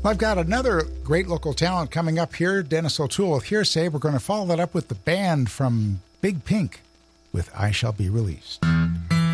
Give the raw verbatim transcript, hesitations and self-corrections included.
Well, I've got another great local talent coming up here, Dennis O'Toole with Hearsay. We're going to follow that up with the band from Big Pink with I Shall Be Released.